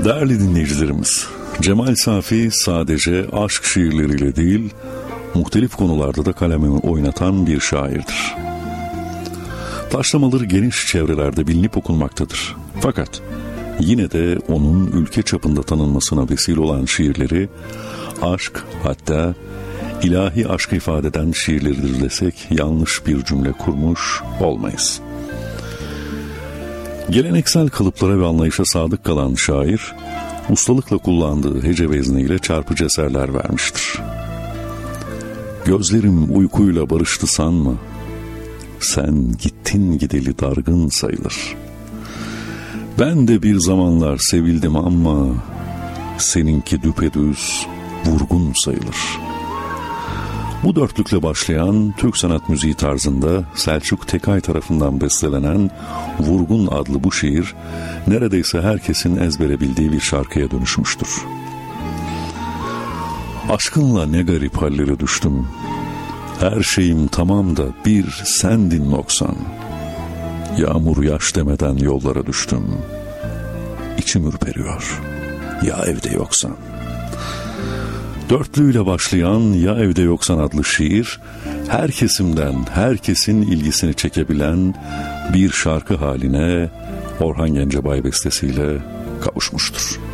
Değerli dinleyicilerimiz, Cemal Safi sadece aşk şiirleriyle değil, muhtelif konularda da kalemini oynatan bir şairdir. Taşlamaları geniş çevrelerde bilinip okunmaktadır. Fakat yine de onun ülke çapında tanınmasına vesile olan şiirleri, aşk, hatta ilahi aşk ifade eden şiirleridir desek yanlış bir cümle kurmuş olmayız. Geleneksel kalıplara ve anlayışa sadık kalan şair, ustalıkla kullandığı hece vezneyle çarpıcı eserler vermiştir. Gözlerim uykuyla barıştı sanma, sen gittin gideli dargın sayılır. Ben de bir zamanlar sevildim ama seninki düpedüz vurgun sayılır. Bu dörtlükle başlayan Türk sanat müziği tarzında Selçuk Tekay tarafından bestelenen Vurgun adlı bu şiir neredeyse herkesin ezbere bildiği bir şarkıya dönüşmüştür. Aşkınla ne garip hallere düştüm, her şeyim tamam da bir sendin noksan. Yağmur yaş demeden yollara düştüm, İçim ürperiyor ya evde yoksan. Dörtlüyle başlayan Ya Evde Yoksan adlı şiir, her kesimden herkesin ilgisini çekebilen bir şarkı haline Orhan Gencebay bestesiyle kavuşmuştur.